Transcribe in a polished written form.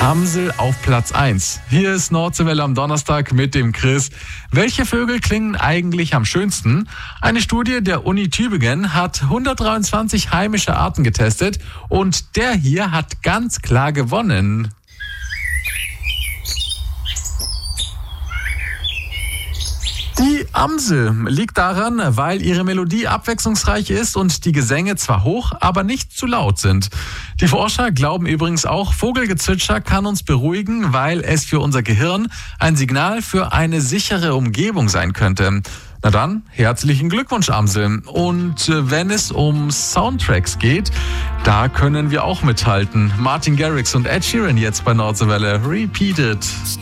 Amsel auf Platz 1. Hier ist Nordseewelle am Donnerstag mit dem Chris. Welche Vögel klingen eigentlich am schönsten? Eine Studie der Uni Tübingen hat 123 heimische Arten getestet und der hier hat ganz klar gewonnen. Die Amsel liegt daran, weil ihre Melodie abwechslungsreich ist und die Gesänge zwar hoch, aber nicht zu laut sind. Die Forscher glauben übrigens auch, Vogelgezwitscher kann uns beruhigen, weil es für unser Gehirn ein Signal für eine sichere Umgebung sein könnte. Na dann, herzlichen Glückwunsch, Amsel. Und wenn es um Soundtracks geht, da können wir auch mithalten. Martin Garrix und Ed Sheeran jetzt bei Nordseewelle. Repeat it.